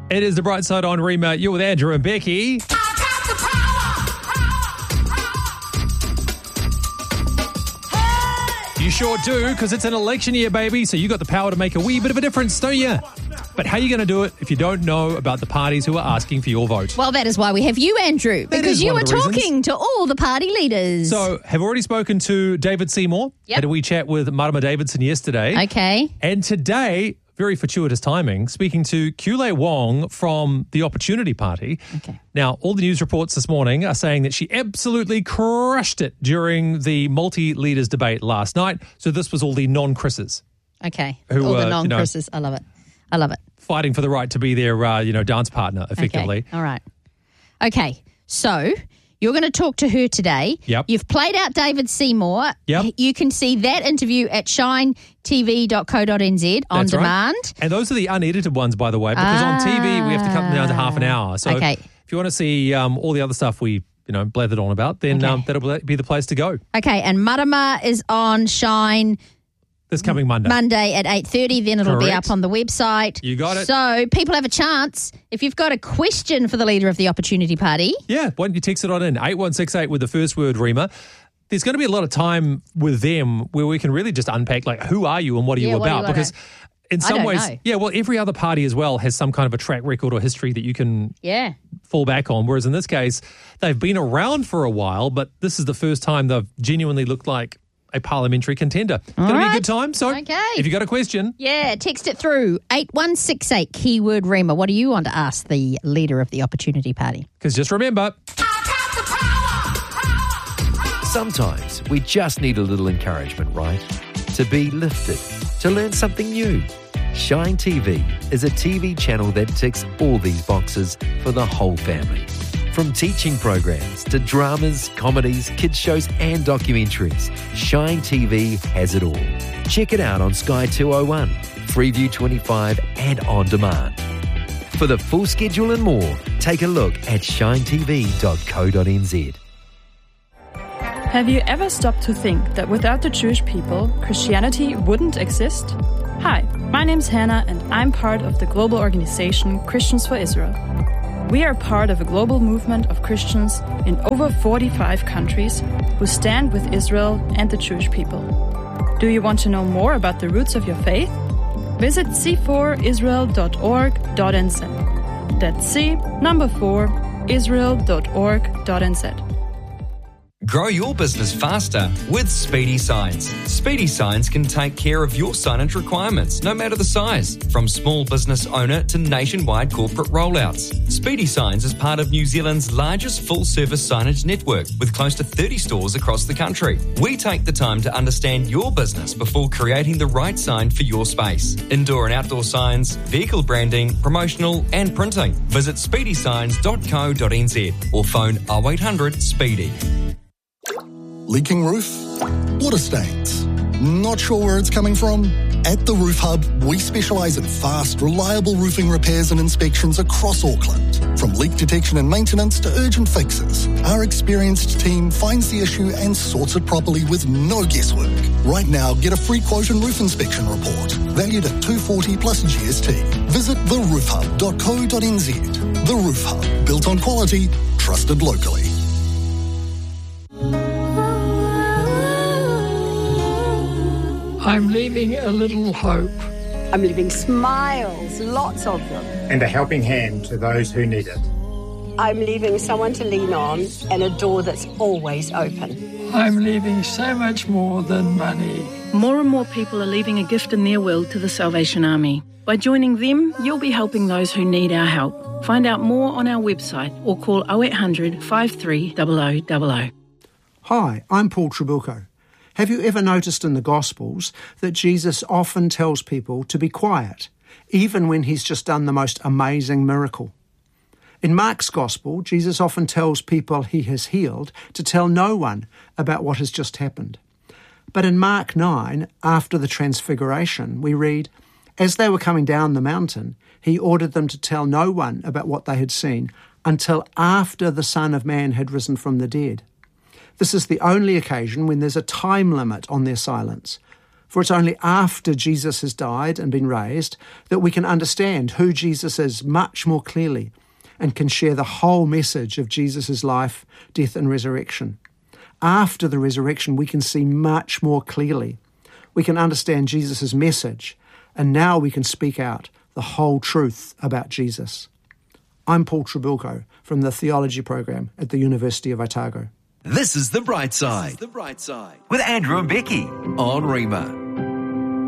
It is The Bright Side on Rima. You're with Andrew and Becky. You sure do, because it's an election year, baby, so you got the power to make a wee bit of a difference, don't you? But how are you going to do it if you don't know about the parties who are asking for your vote? Well, that is why we have you, Andrew, because you were talking to all the party leaders. So, have already spoken to David Seymour. Yep. Had a wee chat with Marama Davidson yesterday. Okay. And today, very fortuitous timing, speaking to Kulei Wong from the Opportunity Party. Okay. Now, all the news reports this morning are saying that she absolutely crushed it during the multi-leaders debate last night. So this was all the non-Chris's. Okay. Who all the were, non-Chris's. I love it. I love it. Fighting for the right to be their, dance partner, effectively. Okay. All right. Okay. So you're going to talk to her today. Yep. You've played out David Seymour. Yep. You can see that interview at shinetv.co.nz on That's demand. Right. And those are the unedited ones, by the way, because on TV we have to cut them down to half an hour. So if you want to see all the other stuff we blathered on about, then that'll be the place to go. Okay. And Marama is on Shine this coming Monday. Monday at 8:30, then it'll be up on the website. You got it. So people have a chance. If you've got a question for the leader of the Opportunity Party. Yeah, why don't you text it on in, 8168 with the first word, Rima. There's going to be a lot of time with them where we can really just unpack, like, who are you and what are you about? Because in some ways, every other party as well has some kind of a track record or history that you can fall back on. Whereas in this case, they've been around for a while, but this is the first time they've genuinely looked like a parliamentary contender. It's going to be a good time. So if you got a question. Yeah, text it through 8168 keyword Rima. What do you want to ask the leader of the Opportunity Party? Because just remember, sometimes we just need a little encouragement, right? To be lifted, to learn something new. Shine TV is a TV channel that ticks all these boxes for the whole family. From teaching programs to dramas, comedies, kids shows and documentaries, Shine TV has it all. Check it out on Sky 201, Freeview 25 and on demand. For the full schedule and more, take a look at shinetv.co.nz. Have you ever stopped to think that without the Jewish people, Christianity wouldn't exist? Hi, my name's Hannah and I'm part of the global organization Christians for Israel. We are part of a global movement of Christians in over 45 countries who stand with Israel and the Jewish people. Do you want to know more about the roots of your faith? Visit c4israel.org.nz. That's c4israel.org.nz. Grow your business faster with Speedy Signs. Speedy Signs can take care of your signage requirements, no matter the size, from small business owner to nationwide corporate rollouts. Speedy Signs is part of New Zealand's largest full-service signage network, with close to 30 stores across the country. We take the time to understand your business before creating the right sign for your space. Indoor and outdoor signs, vehicle branding, promotional and printing. Visit speedysigns.co.nz or phone 0800 SPEEDY. Leaking roof? Water stains? Not sure where it's coming from? At the Roof Hub, we specialise in fast, reliable roofing repairs and inspections across Auckland. From leak detection and maintenance to urgent fixes, our experienced team finds the issue and sorts it properly with no guesswork. Right now, get a free quote and roof inspection report, valued at $240 plus GST. Visit theroofhub.co.nz. The Roof Hub, built on quality, trusted locally. I'm leaving a little hope. I'm leaving smiles, lots of them. And a helping hand to those who need it. I'm leaving someone to lean on and a door that's always open. I'm leaving so much more than money. More and more people are leaving a gift in their will to the Salvation Army. By joining them, you'll be helping those who need our help. Find out more on our website or call 0800 53 0000. Hi, I'm Paul Trabucco. Have you ever noticed in the Gospels that Jesus often tells people to be quiet, even when he's just done the most amazing miracle? In Mark's Gospel, Jesus often tells people he has healed to tell no one about what has just happened. But in Mark 9, after the Transfiguration, we read, as they were coming down the mountain, he ordered them to tell no one about what they had seen until after the Son of Man had risen from the dead. This is the only occasion when there's a time limit on their silence. For it's only after Jesus has died and been raised that we can understand who Jesus is much more clearly and can share the whole message of Jesus' life, death and resurrection. After the resurrection, we can see much more clearly. We can understand Jesus' message, and now we can speak out the whole truth about Jesus. I'm Paul Trabilko from the Theology Program at the University of Otago. This is The Bright Side with Andrew and Becky on Rhema.